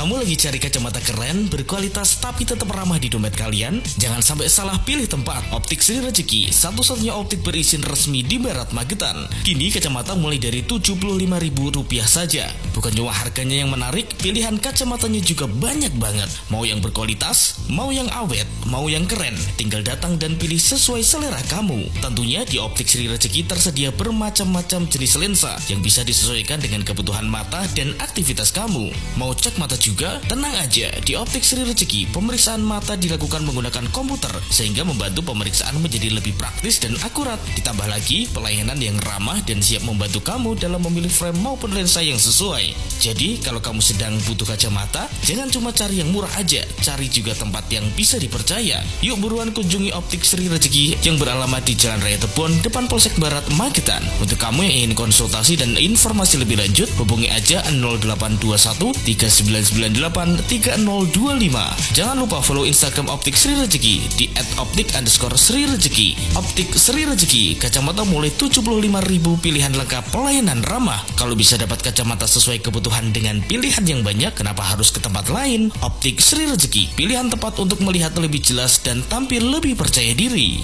Kamu lagi cari kacamata keren, berkualitas tapi tetap ramah di dompet kalian? Jangan sampai salah pilih tempat. Optik Sri Rezeki, satu-satunya optik berizin resmi di Barat Magetan. Kini kacamata mulai dari Rp75.000 saja. Bukan cuma harganya yang menarik, pilihan kacamatanya juga banyak banget. Mau yang berkualitas, mau yang awet, mau yang keren, tinggal datang dan pilih sesuai selera kamu. Tentunya di Optik Sri Rezeki tersedia bermacam-macam jenis lensa yang bisa disesuaikan dengan kebutuhan mata dan aktivitas kamu. Mau cek mata juga? Tenang aja, di Optik Sri Rezeki pemeriksaan mata dilakukan menggunakan komputer sehingga membantu pemeriksaan menjadi lebih praktis dan akurat. Ditambah lagi pelayanan yang ramah dan siap membantu kamu dalam memilih frame maupun lensa yang sesuai. Jadi kalau kamu sedang butuh kacamata, jangan cuma cari yang murah aja, cari juga tempat yang bisa dipercaya. Yuk buruan kunjungi Optik Sri Rezeki yang beralamat di Jalan Raya Tebon, depan Polsek Barat Magetan. Untuk kamu yang ingin konsultasi dan informasi lebih lanjut, hubungi aja 0821 3998 3025. Jangan lupa follow Instagram Optik Sri Rezeki di @optik_Sri Rezeki. Optik Sri Rezeki, kacamata mulai Rp75.000, pilihan lengkap, pelayanan ramah. Kalau bisa dapat kacamata sesuai kebutuhan dengan pilihan yang banyak, kenapa harus ke tempat lain? Optik Sri Rezeki, pilihan tepat untuk melihat lebih jelas dan tampil lebih percaya diri.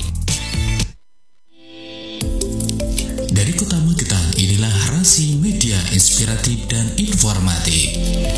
Dari Kota Magetan, inilah Rasi Media Inspiratif dan Informatif.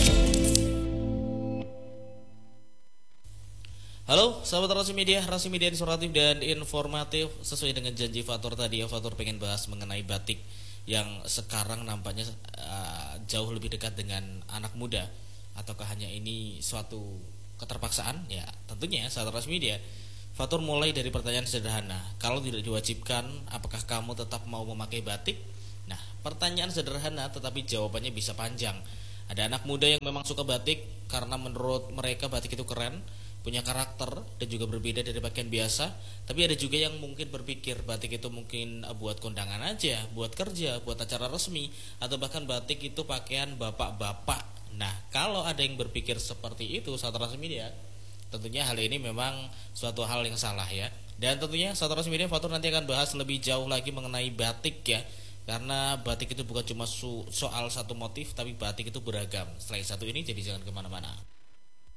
Halo sahabat Rasi Media Inspiratif dan Informatif. Sesuai dengan janji Fatur tadi ya, Fatur pengen bahas mengenai batik yang sekarang nampaknya jauh lebih dekat dengan anak muda. Ataukah hanya ini suatu keterpaksaan? Ya tentunya sahabat Rasi Media, Fatur mulai dari pertanyaan sederhana. Kalau tidak diwajibkan, apakah kamu tetap mau memakai batik? Nah, pertanyaan sederhana tetapi jawabannya bisa panjang. Ada anak muda yang memang suka batik karena menurut mereka batik itu keren, punya karakter dan juga berbeda dari pakaian biasa. Tapi ada juga yang mungkin berpikir batik itu mungkin buat kondangan aja, buat kerja, buat acara resmi, atau bahkan batik itu pakaian bapak-bapak. Nah, kalau ada yang berpikir seperti itu saat Rasi Media, tentunya hal ini memang suatu hal yang salah ya. Dan tentunya saat Rasi Media, Fatur nanti akan bahas lebih jauh lagi mengenai batik ya. Karena batik itu bukan cuma soal satu motif, tapi batik itu beragam. Selain satu ini, jadi jangan kemana-mana.